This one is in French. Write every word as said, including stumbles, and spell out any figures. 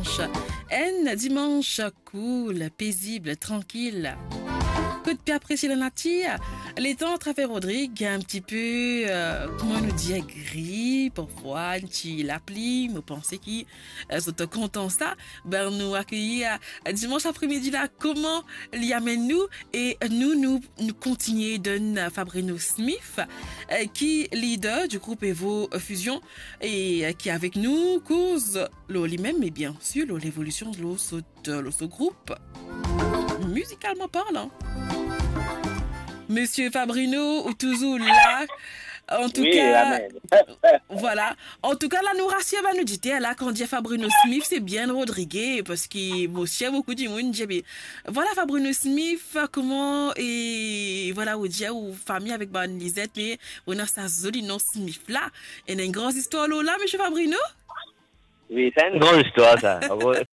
dimanche. Un dimanche cool, paisible, tranquille. Que de bien apprécier la nature. Les temps travaillent Rodrigue un petit peu, euh, comment nous dire, gris, parfois, un petit la pluie, me penser qui euh, sont contents ça. Ben, nous accueillir euh, dimanche après-midi là, comment l'y amène nous et nous, nous, nous continuer de Fabrino Smith, euh, qui leader du groupe Evo Fusion et euh, qui est avec nous cause lui-même, mais bien sûr, l'évolution de l'autre de groupe, musicalement parlant. Monsieur Fabrino, ou toujours là. En tout oui, cas, amen. Voilà. En tout cas, la nous rassure, va nous dire, là, quand dit Fabrino Smith, c'est bien Rodriguez, parce qu'il monsieur beaucoup de monde, voilà, Fabrino Smith, comment, et voilà, ou dia, ou famille avec Ban Lisette, mais on a sa jolie nom Smith là. Il y a une grande histoire là, monsieur Fabrino? Oui, c'est une grande histoire, ça.